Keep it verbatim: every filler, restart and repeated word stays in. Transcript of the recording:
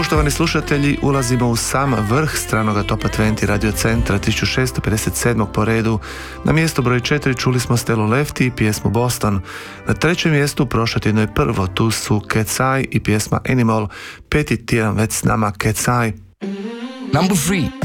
Poštovani slušatelji, ulazimo u sam vrh stranoga Topa dvadeset Radio Centra tisuću šesto pedeset sedam. po redu. Na mjestu broj četiri čuli smo Stelu Lefty i pjesmu Boston. Na trećem mjestu prošlo tjedno je prvo, tu su Cat's Eye i pjesma Animal. Peti tjedan već s nama Cat's Eye. Number three.